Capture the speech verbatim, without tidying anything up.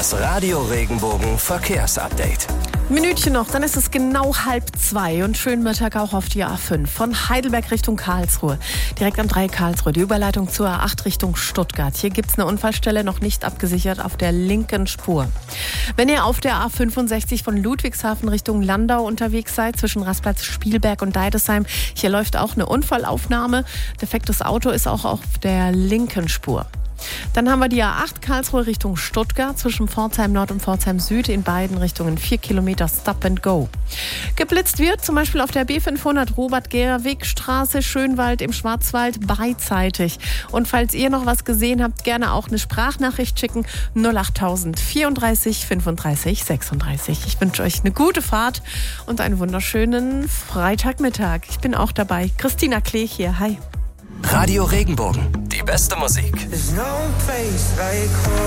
Das Radio Regenbogen Verkehrsupdate. Minütchen noch, dann ist es genau halb zwei und schönen Mittag auch auf die A fünf. Von Heidelberg Richtung Karlsruhe. Direkt am Dreieck Karlsruhe. Die Überleitung zur A acht Richtung Stuttgart. Hier gibt es eine Unfallstelle, noch nicht abgesichert, auf der linken Spur. Wenn ihr auf der A fünfundsechzig von Ludwigshafen Richtung Landau unterwegs seid, zwischen Rastplatz Spielberg und Deidesheim, hier läuft auch eine Unfallaufnahme. Defektes Auto ist auch auf der linken Spur. Dann haben wir die A acht Karlsruhe Richtung Stuttgart zwischen Pforzheim Nord und Pforzheim Süd in beiden Richtungen. Vier Kilometer Stop and Go. Geblitzt wird zum Beispiel auf der B fünfhundert Robert-Gera-Weg-Straße Schönwald im Schwarzwald beidseitig. Und falls ihr noch was gesehen habt, gerne auch eine Sprachnachricht schicken. null achttausend vierunddreißig fünfunddreißig sechsunddreißig. Ich wünsche euch eine gute Fahrt und einen wunderschönen Freitagmittag. Ich bin auch dabei. Christina Klee hier. Hi. Radio Regenbogen. Die beste Musik.